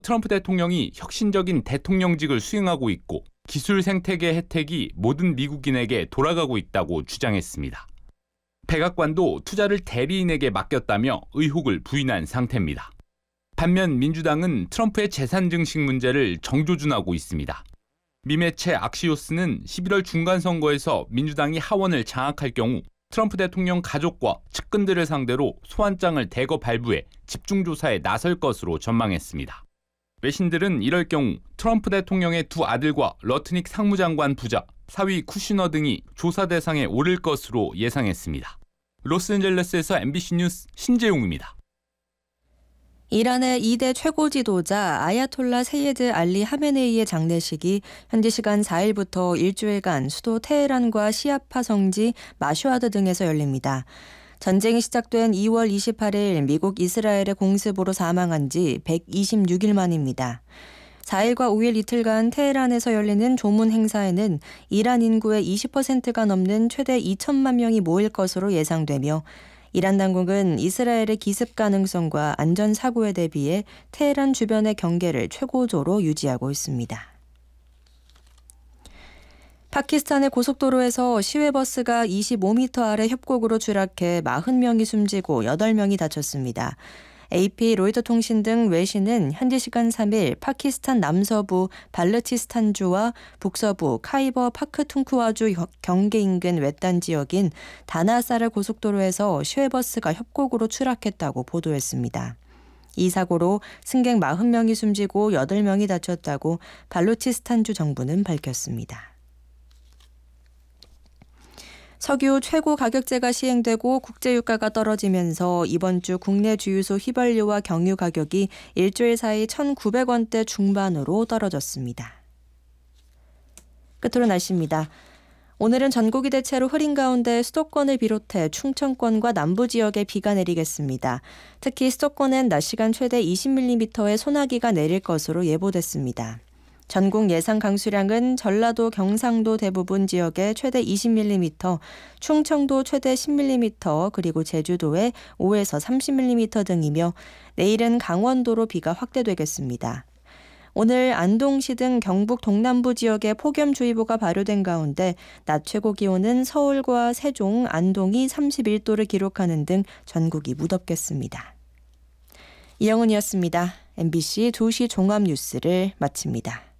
트럼프 대통령이 혁신적인 대통령직을 수행하고 있고 기술 생태계 혜택이 모든 미국인에게 돌아가고 있다고 주장했습니다. 백악관도 투자를 대리인에게 맡겼다며 의혹을 부인한 상태입니다. 반면 민주당은 트럼프의 재산 증식 문제를 정조준하고 있습니다. 미 매체 악시오스는 11월 중간선거에서 민주당이 하원을 장악할 경우 트럼프 대통령 가족과 측근들을 상대로 소환장을 대거 발부해 집중조사에 나설 것으로 전망했습니다. 외신들은 이럴 경우 트럼프 대통령의 두 아들과 러트닉 상무장관 부자, 사위 쿠시너 등이 조사 대상에 오를 것으로 예상했습니다. 로스앤젤레스에서 MBC 뉴스 신재용입니다. 이란의 2대 최고 지도자 아야톨라 세예드 알리 하메네이의 장례식이 현지 시간 4일부터 일주일간 수도 테헤란과 시아파 성지 마슈아드 등에서 열립니다. 전쟁이 시작된 2월 28일 미국 이스라엘의 공습으로 사망한 지 126일 만입니다. 4일과 5일 이틀간 테헤란에서 열리는 조문 행사에는 이란 인구의 20%가 넘는 최대 2천만 명이 모일 것으로 예상되며 이란 당국은 이스라엘의 기습 가능성과 안전 사고에 대비해 테헤란 주변의 경계를 최고조로 유지하고 있습니다. 파키스탄의 고속도로에서 시외버스가 25m 아래 협곡으로 추락해 40명이 숨지고 8명이 다쳤습니다. AP, 로이터 통신 등 외신은 현지 시간 3일 파키스탄 남서부 발르치스탄주와 북서부 카이버 파크툰쿠와주 경계 인근 외딴 지역인 다나사르 고속도로에서 시외버스가 협곡으로 추락했다고 보도했습니다. 이 사고로 승객 40명이 숨지고 8명이 다쳤다고 발루치스탄주 정부는 밝혔습니다. 석유 최고 가격제가 시행되고 국제유가가 떨어지면서 이번 주 국내 주유소 휘발유와 경유 가격이 일주일 사이 1,900원대 중반으로 떨어졌습니다. 끝으로 날씨입니다. 오늘은 전국이 대체로 흐린 가운데 수도권을 비롯해 충청권과 남부 지역에 비가 내리겠습니다. 특히 수도권엔 낮 시간 최대 20mm의 소나기가 내릴 것으로 예보됐습니다. 전국 예상 강수량은 전라도, 경상도 대부분 지역에 최대 20mm, 충청도 최대 10mm, 그리고 제주도에 5에서 30mm 등이며 내일은 강원도로 비가 확대되겠습니다. 오늘 안동시 등 경북 동남부 지역에 폭염주의보가 발효된 가운데 낮 최고 기온은 서울과 세종, 안동이 31도를 기록하는 등 전국이 무덥겠습니다. 이영은이었습니다. MBC 2시 종합뉴스를 마칩니다.